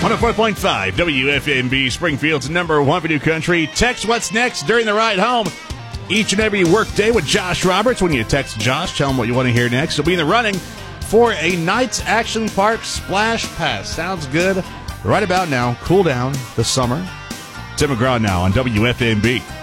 104.5 WFMB, Springfield's number one for New Country. Text what's next during the ride home each and every workday with Josh Roberts. When you text Josh, tell him what you want to hear next. You'll be in the running for a Knights Action Park Splash Pass. Sounds good. Right about now, cool down the summer. Tim McGraw now on WFMB.